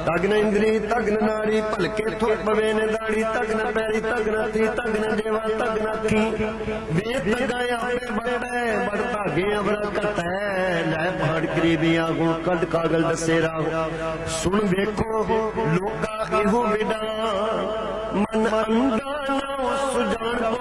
तगन इंद्री तगन नारी भलके थुर पवे ने दाड़ी तगन पैरी तगन हथी तगन देवा तगन अखी वेद तगाए आपे बढ़ै बड़ भागे अबरा घटै लै पहाड़ करीबियां गुण कद कागल दसे राह सुन वेखो लोका इहो विदा मन अंधा ना सुजान